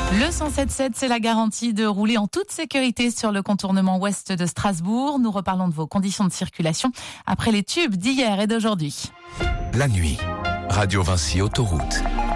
Le 107.7, c'est la garantie de rouler en toute sécurité sur le contournement ouest de Strasbourg. Nous reparlons de vos conditions de circulation après les tubes d'hier et d'aujourd'hui. La nuit, Radio Vinci Autoroute.